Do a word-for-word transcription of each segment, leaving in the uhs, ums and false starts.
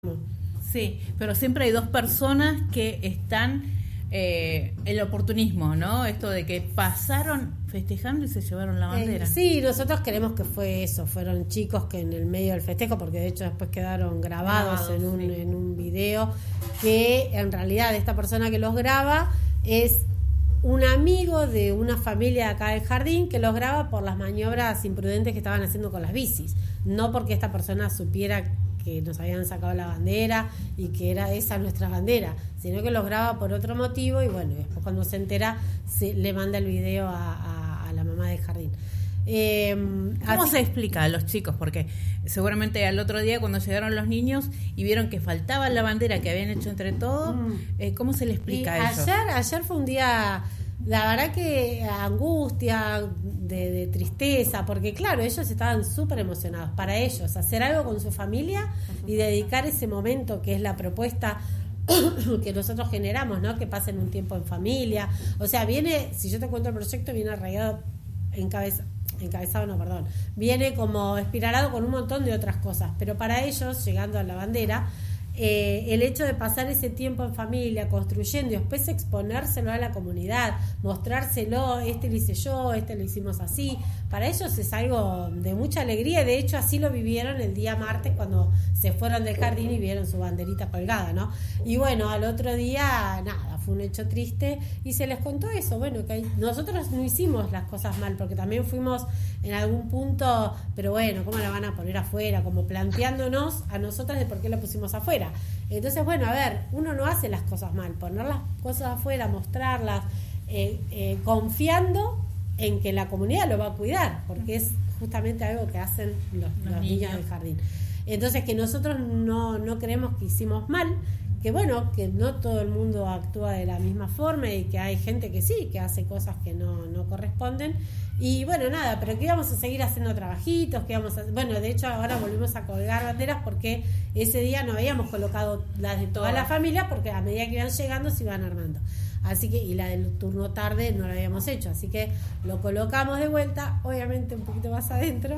Sí, pero siempre hay dos personas que están eh, el oportunismo, ¿no? Esto de que pasaron festejando y se llevaron la bandera. Eh, sí, nosotros creemos que fue eso, fueron chicos que en el medio del festejo, porque de hecho después quedaron grabados, grabados en un sí. en un video, que en realidad esta persona que los graba es un amigo de una familia de acá del jardín que los graba por las maniobras imprudentes que estaban haciendo con las bicis, no porque esta persona supiera que nos habían sacado la bandera y que era esa nuestra bandera, sino que los graba por otro motivo y bueno, después cuando se entera se, le manda el video a, a, a la mamá del jardín. Eh, ¿Cómo así, se explica a los chicos? Porque seguramente al otro día cuando llegaron los niños y vieron que faltaba la bandera que habían hecho entre todos, mm. eh, ¿cómo se le explica a ellos? Ayer, ayer fue un día, la verdad que angustia, de, de tristeza, porque claro, ellos estaban súper emocionados. Para ellos, hacer algo con su familia y dedicar ese momento que es la propuesta que nosotros generamos, ¿no? Que pasen un tiempo en familia. O sea, viene, si yo te cuento el proyecto, viene arraigado, encabezado, encabezado no, perdón, viene como espiralado con un montón de otras cosas, pero para ellos, llegando a la bandera, Eh, el hecho de pasar ese tiempo en familia construyendo y después exponérselo a la comunidad, mostrárselo, este lo hice yo, este lo hicimos así, para ellos es algo de mucha alegría. De hecho así lo vivieron el día martes cuando se fueron del jardín y vieron su banderita colgada, ¿no? Y bueno, al otro día nada, fue un hecho triste y se les contó eso, bueno, que hay, nosotros no hicimos las cosas mal, porque también fuimos en algún punto, pero bueno, ¿cómo la van a poner afuera? Como planteándonos a nosotros de por qué la pusimos afuera. Entonces, bueno, a ver, uno no hace las cosas mal, poner las cosas afuera, mostrarlas, eh, eh, confiando en que la comunidad lo va a cuidar, porque es justamente algo que hacen los, los, los niños del jardín. Entonces, que nosotros no, no creemos que hicimos mal, que bueno, que no todo el mundo actúa de la misma forma y que hay gente que sí, que hace cosas que no, no corresponden. Y bueno, nada, pero que íbamos a seguir haciendo trabajitos, que íbamos a, bueno, de hecho ahora volvimos a colgar banderas porque ese día no habíamos colocado las de toda la familia, porque a medida que iban llegando se iban armando. Así que, y la del turno tarde no la habíamos hecho, así que lo colocamos de vuelta, obviamente un poquito más adentro,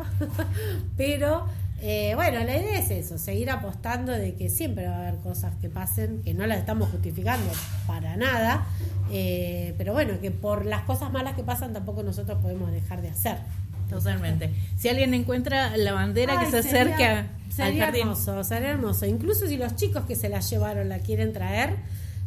pero eh, bueno, la idea es eso, seguir apostando de que siempre va a haber cosas que pasen, que no las estamos justificando para nada, eh, pero bueno, que por las cosas malas que pasan tampoco nosotros podemos dejar de hacer. Totalmente. Si alguien encuentra la bandera, Ay, que se sería, acerque a, sería al jardín. hermoso, sería hermoso. Incluso si los chicos que se la llevaron la quieren traer,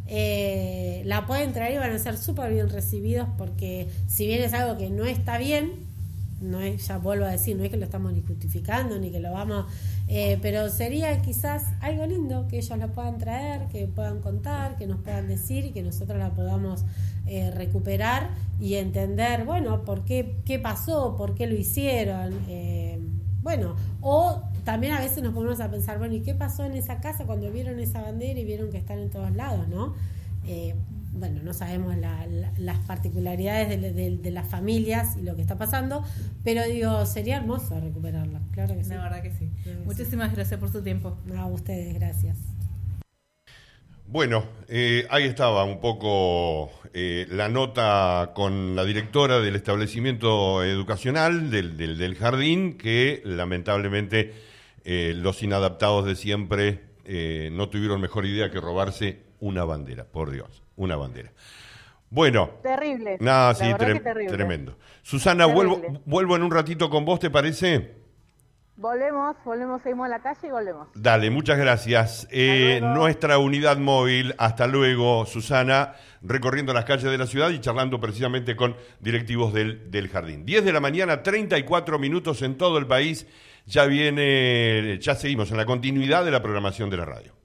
eh, la pueden traer y van a ser súper bien recibidos, porque si bien es algo que no está bien, no es, ya vuelvo a decir, no es que lo estamos ni justificando ni que lo vamos, eh, pero sería quizás algo lindo que ellos la puedan traer, que puedan contar, que nos puedan decir y que nosotros la podamos eh, recuperar y entender, bueno, por qué, qué pasó, por qué lo hicieron, eh, bueno, o también a veces nos ponemos a pensar, bueno, ¿y qué pasó en esa casa cuando vieron esa bandera y vieron que están en todos lados, ¿no? Eh, bueno, no sabemos la, la, las particularidades de, de, de las familias y lo que está pasando, pero digo, sería hermoso recuperarla, claro que sí. La verdad que sí. Claro que Muchísimas sí. gracias por su tiempo. No, a ustedes, gracias. Bueno, eh, ahí estaba un poco eh, la nota con la directora del establecimiento educacional del, del, del jardín, que lamentablemente eh, los inadaptados de siempre eh, no tuvieron mejor idea que robarse una bandera, por Dios, una bandera. Bueno. Terrible. Nada, sí, tre- terrible. Tremendo. Susana, terrible. Vuelvo, vuelvo en un ratito con vos, ¿te parece? Volvemos, volvemos, seguimos en la calle y volvemos. Dale, muchas gracias. Eh, nuestra unidad móvil, hasta luego, Susana, recorriendo las calles de la ciudad y charlando precisamente con directivos del, del jardín. diez de la mañana, treinta y cuatro minutos en todo el país. Ya viene, ya seguimos en la continuidad de la programación de la radio.